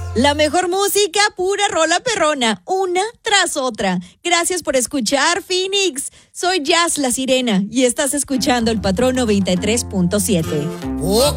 La mejor música, pura rola perrona, una tras otra. Gracias por escuchar, Phoenix. Soy Jazz la Sirena y estás escuchando El Patrón 93.7.